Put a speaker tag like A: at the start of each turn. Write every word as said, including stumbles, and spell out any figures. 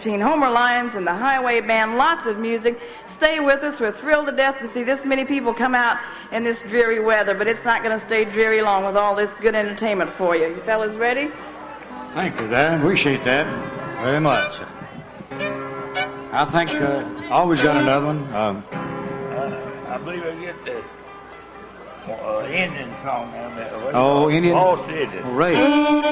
A: fifteen. Homer Lyons and the Highway Band, lots of music. Stay with us. We're thrilled to death to see this many people come out in this dreary weather, but it's not going to stay dreary long with all this good entertainment for you. You fellas ready?
B: Thank you, Dad. Appreciate that very much. I think uh, I always got another one. Um,
C: uh, I believe I get the uh, Indian song down there.
B: Oh, Indian?
C: All City.
B: Ray.